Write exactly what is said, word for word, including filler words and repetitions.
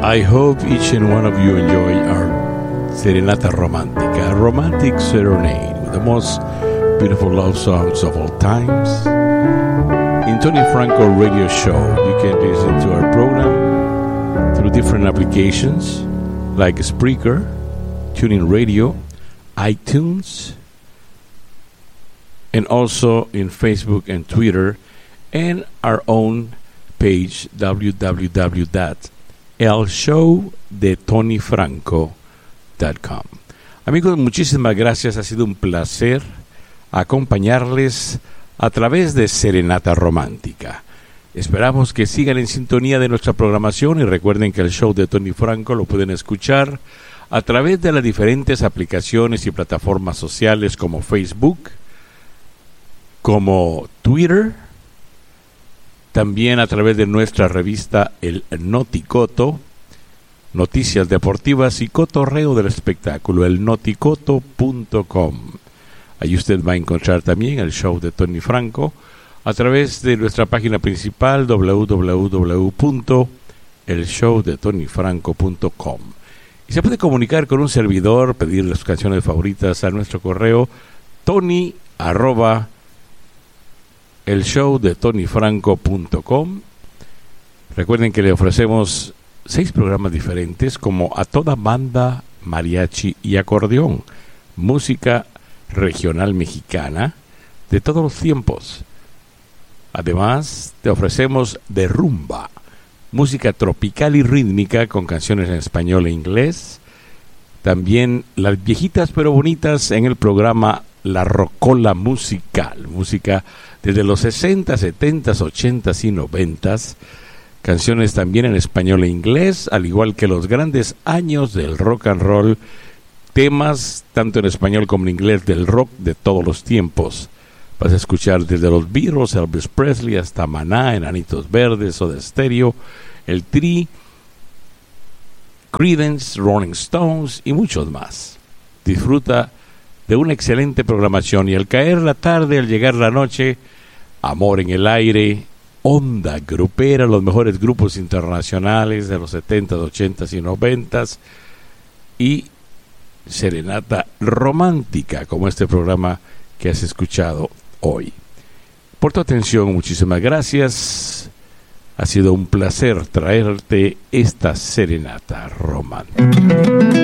I hope each and one of you enjoy our Serenata Romantica, a romantic serenade with the most beautiful love songs of all times. In Tony Franco Radio Show, you can listen to our program through different applications like Spreaker, TuneIn Radio, iTunes, and also in Facebook and Twitter, and our own page, w w w dot el show de tony franco dot com. Amigos, muchísimas gracias. Ha sido un placer acompañarles a través de Serenata Romántica. Esperamos que sigan en sintonía de nuestra programación y recuerden que el show de Tony Franco lo pueden escuchar a través de las diferentes aplicaciones y plataformas sociales como Facebook, como Twitter, también a través de nuestra revista El Noticoto, noticias deportivas y cotorreo del espectáculo, el noticoto punto com. Ahí usted va a encontrar también el show de Tony Franco a través de nuestra página principal w w w punto el show de tony franco punto com. Y se puede comunicar con un servidor, pedir las canciones favoritas a nuestro correo tony arroba el show de tony franco punto com. Recuerden que le ofrecemos seis programas diferentes como A Toda Banda, Mariachi y Acordeón, música regional mexicana de todos los tiempos. Además, te ofrecemos de rumba, música tropical y rítmica con canciones en español e inglés. También las viejitas pero bonitas en el programa La Rocola Musical, música desde los sesenta, setenta, ochenta y noventa, canciones también en español e inglés, al igual que los grandes años del rock and roll, temas tanto en español como en inglés del rock de todos los tiempos. Vas a escuchar desde los Beatles, Elvis Presley, hasta Maná, Enanitos Verdes, Soda Stereo, el Tri, Creedence, Rolling Stones y muchos más. Disfruta de una excelente programación y al caer la tarde, al llegar la noche, Amor en el Aire, Onda Grupera, los mejores grupos internacionales de los setenta, ochenta y noventa, y Serenata Romántica, como este programa que has escuchado hoy. Por tu atención, muchísimas gracias. Ha sido un placer traerte esta Serenata Romántica.